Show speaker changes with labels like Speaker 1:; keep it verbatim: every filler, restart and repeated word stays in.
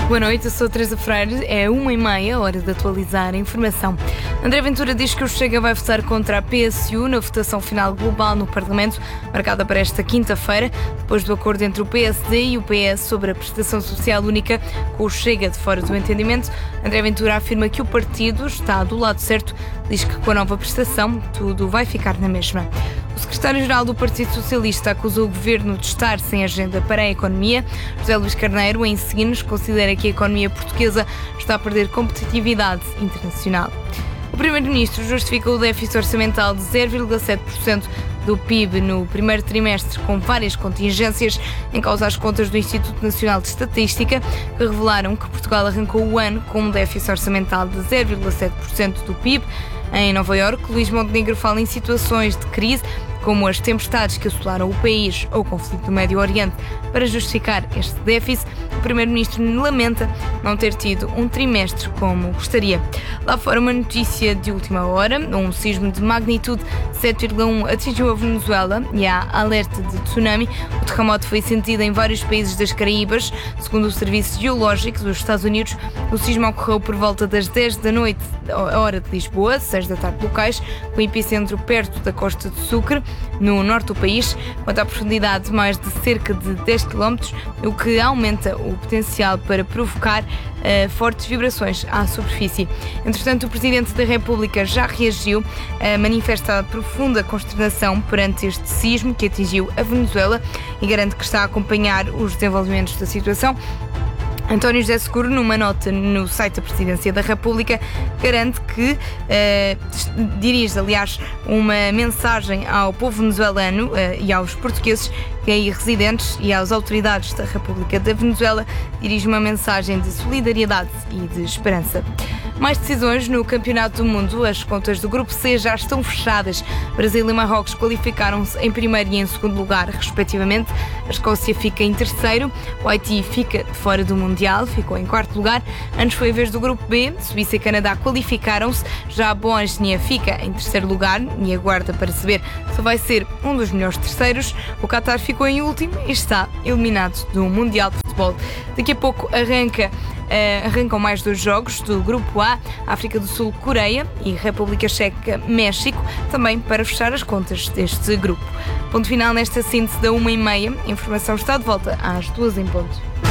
Speaker 1: Boa noite, eu sou a Teresa Freire. É uma e meia, hora de atualizar a informação. André Ventura diz que o Chega vai votar contra a P S U na votação final global no Parlamento, marcada para esta quinta-feira, depois do acordo entre o P S D e o P S sobre a prestação social única, com o Chega de fora do entendimento. André Ventura afirma que o partido está do lado certo, diz que com a nova prestação tudo vai ficar na mesma. O secretário-geral do Partido Socialista acusou o governo de estar sem agenda para a economia. José Luís Carneiro, em seguinte, considera que a economia portuguesa está a perder competitividade internacional. O primeiro-ministro justificou o déficit orçamental de zero vírgula sete por cento do P I B no primeiro trimestre com várias contingências, em causa as contas do Instituto Nacional de Estatística, que revelaram que Portugal arrancou o ano com um déficit orçamental de zero vírgula sete por cento do P I B. Em Nova Iorque, Luís Montenegro fala em situações de crise, como as tempestades que assolaram o país ou o conflito do Médio Oriente, para justificar este déficit. O primeiro-ministro lamenta não ter tido um trimestre como gostaria. Lá fora, uma notícia de última hora: um sismo de magnitude sete vírgula um atingiu a Venezuela e há alerta de tsunami. O terremoto foi sentido em vários países das Caraíbas. Segundo o Serviço Geológico dos Estados Unidos, o sismo ocorreu por volta das dez da noite, hora de Lisboa, seis da tarde locais, com o epicentro perto da Costa do Sucre, no norte do país. Quanto à profundidade, mais de cerca de dez quilómetros, o que aumenta o potencial para provocar uh, fortes vibrações à superfície. Entretanto, o Presidente da República já reagiu, uh, manifesta profunda consternação perante este sismo que atingiu a Venezuela e garante que está a acompanhar os desenvolvimentos da situação. António José Seguro, numa nota no site da Presidência da República, garante que eh, dirige, aliás, uma mensagem ao povo venezuelano eh, e aos portugueses que aí residentes e às autoridades da República da Venezuela, dirige uma mensagem de solidariedade e de esperança. Mais decisões no Campeonato do Mundo. As contas do Grupo C já estão fechadas. Brasil e Marrocos qualificaram-se em primeiro e em segundo lugar, respectivamente. A Escócia fica em terceiro. O Haiti fica fora do Mundial, ficou em quarto lugar. Antes foi a vez do Grupo B. Suíça e Canadá qualificaram-se. Já a Bósnia fica em terceiro lugar e aguarda para saber se vai ser um dos melhores terceiros. O Qatar ficou em último e está eliminado do Mundial de Futebol. Daqui a pouco arranca Uh, arrancam mais dois jogos do Grupo A, África do Sul, Coreia e República Checa, México, também para fechar as contas deste grupo. Ponto final nesta síntese da uma e meia. A informação está de volta às duas em ponto.